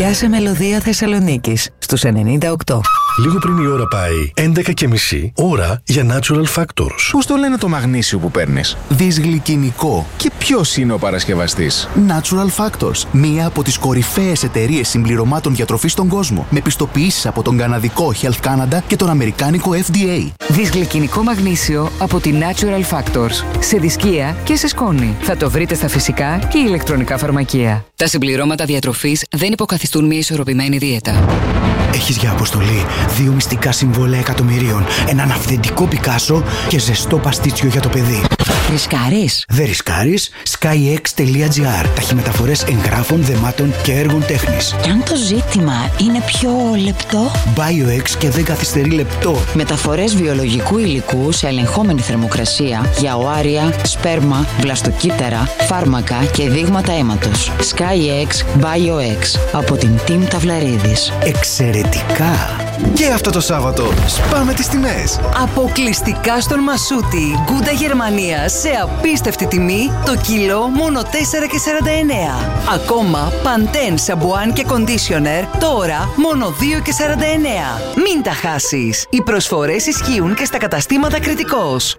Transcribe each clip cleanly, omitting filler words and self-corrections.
σε μελωδία Θεσσαλονίκης στους 98. Λίγο πριν η ώρα πάει 11:30, ώρα για Natural Factors. Πώς το λένε το μαγνήσιο που παίρνεις? Δυσγλυκινικό. Και ποιος είναι ο παρασκευαστής? Natural Factors, μία από τις κορυφαίες εταιρείες συμπληρωμάτων διατροφής στον κόσμο, με πιστοποιήσεις από τον καναδικό Health Canada και τον αμερικάνικο FDA. Δυσγλυκινικό μαγνήσιο από τη Natural Factors. Σε δισκία και σε σκόνη. Θα το βρείτε στα φυσικά και ηλεκτρονικά φαρμακεία. Τα συμπληρώματα διατροφής δεν υποκαθιστούν μια ισορροπημένη δίαιτα. Έχεις για αποστολή 2 μυστικά συμβόλαια εκατομμυρίων, έναν αυθεντικό Πικάσο και ζεστό παστίτσιο για το παιδί. Ρισκάρεις? Δεν ρισκάρεις. SkyX.gr. Ταχυμεταφορές εγγράφων, δεμάτων και έργων τέχνης. Και αν το ζήτημα είναι πιο λεπτό? BioX και δεν καθυστερεί λεπτό. Μεταφορές βιολογικού υλικού σε ελεγχόμενη θερμοκρασία για οάρια, σπέρμα, βλαστοκύτταρα, φάρμακα και δείγματα αίματος. SkyX BioX από την Team Ταυλαρίδης. Εξαιρετικά! Και αυτό το Σάββατο σπάμε τις τιμές. Αποκλειστικά στον Μασούτη, Γκούντα Γερμανία, σε απίστευτη τιμή, το κιλό μόνο 4,49. Ακόμα Pantene σαμπουάν και κοντίσιονερ, τώρα μόνο 2,49. Μην τα χάσεις. Οι προσφορές ισχύουν και στα καταστήματα Κρητικός.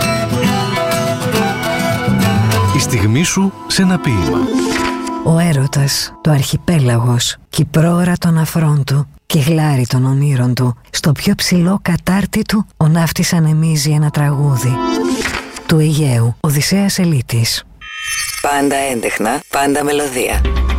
Η στιγμή σου σε ένα ποίημα. Ο έρωτας, το αρχιπέλαγος, κι η πρόωρα των αφρών του και η γλάρη των ονείρων του, στο πιο ψηλό κατάρτι του ο ναύτης ανεμίζει ένα τραγούδι. Του Αιγαίου, Οδυσσέας Ελίτης. Πάντα έντεχνα, πάντα μελωδία.